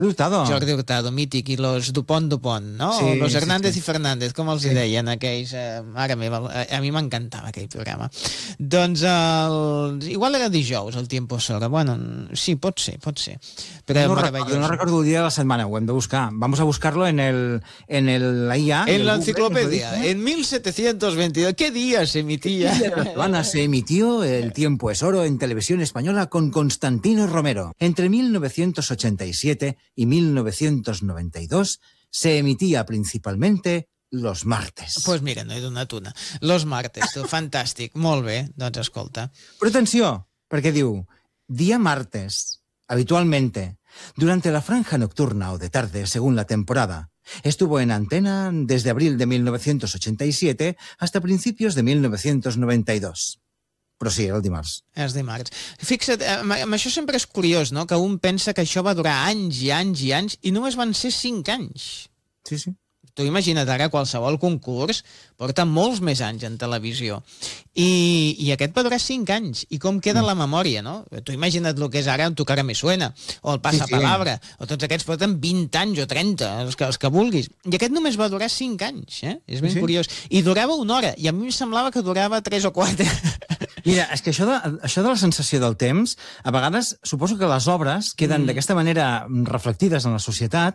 Jordi Hurtado, mític, i los Dupont, no? Sí, Los Hernández sí. i Fernández, com els deien aquells. Mare meva, a mi m'encantava aquell programa. Doncs igual era dijous, el Tiempo Sora. Bueno, sí, pot ser. Però no recuerdo el día de la setmana, ho hem de buscar. Vamos a buscarlo en el IA. En la enciclopedia, en 1722. ¿Qué día se emitía? Se emitió El Tiempo es Oro en televisión española con Constantino Romero. Entre 1987 y 1992 se emitía principalmente los martes. Pues mira, no he donat una. Los martes, fantàstic. Molt bé, doncs escolta. Però atenció, perquè diu, día martes, habitualmente, durante la franja nocturna o de tarde, según la temporada. Estuvo en antena desde abril de 1987 hasta principios de 1992. Però sí, era el dimarts. És dimarts. Fixa't, amb això sempre és curiós, no?, que un pensa que això va durar anys i anys i anys i només van ser 5 anys. Sí. Tu imagina't ara, qualsevol concurs porta molts més anys en televisió. I aquest va durar 5 anys. I com queda la memòria, no? Tu imagina't el que és ara Tu cara me suena, o el Passapalabra, o tots aquests porten 20 anys o 30, els que vulguis. I aquest només va durar 5 anys, eh? És ben curiós. I durava 1 hora, i a mi em semblava que durava 3 o 4. Mira, és que això de la sensació del temps, a vegades suposo que les obres queden d'aquesta manera reflectides en la societat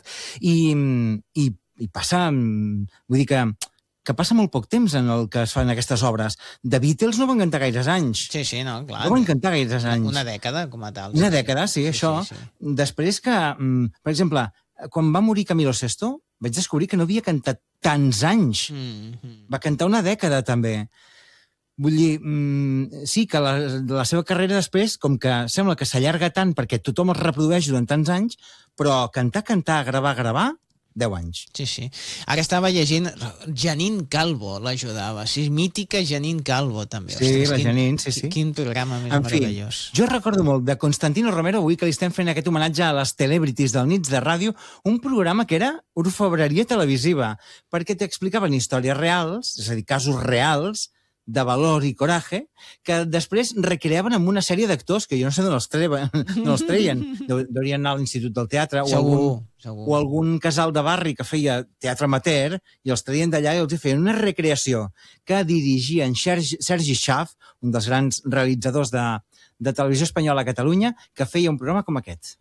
i passa, vull dir que passa molt poc temps en el que es fan aquestes obres. The Beatles no van cantar gaires anys. Sí, no, clar. No van cantar gaires anys. Una dècada, com a tal. Una dècada, sí, això. Sí. Després que, per exemple, quan va morir Camilo VI, vaig descobrir que no havia cantat tants anys. Va cantar una dècada, també. Vull dir, sí, que la seva carrera després, com que sembla que s'allarga tant perquè tothom es reprodueix durant tants anys, però cantar, gravar, 10 anys. Sí. Ara estava llegint Janine Calvo, l'ajudava. Sí, mítica Janine Calvo, també. Sí, la Janine, sí. Quin programa més meravellós. Jo recordo molt de Constantino Romero, avui que li estem fent aquest homenatge a les celebrities del Nits de Ràdio, un programa que era orfebreria televisiva, perquè t'explicaven històries reals, és a dir, casos reals, de valor i coratge, que després recreaven amb una sèrie d'actors que jo no sé d'on els treien. Deurien anar a l'Institut del Teatre o algun casal de barri que feia teatre amateur i els traien d'allà i els feien una recreació que dirigia en Sergi Schaff, un dels grans realitzadors de televisió espanyola a Catalunya, que feia un programa com aquest.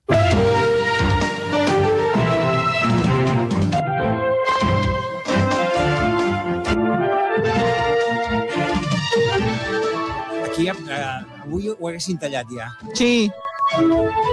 Aquí, avui ho haguessin tallat ja. Sí.